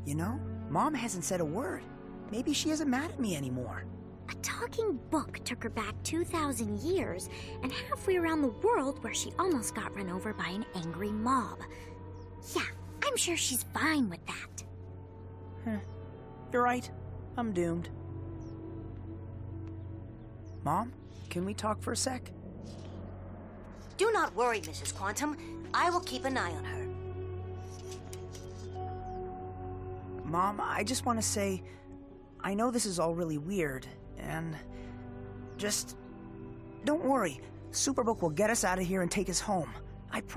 You know, Mom hasn't said a word. Maybe she isn't mad at me anymore. A talking book took her back 2,000 years and halfway around the world where she almost got run over by an angry mob. Yeah, I'm sure she's fine with that. You're right. I'm doomed. Mom, can we talk for a sec? Do not worry, Mrs. Quantum. I will keep an eye on her. Mom, I just want to say, I know this is all really weird, and just don't worry. Superbook will get us out of here and take us home. I promise.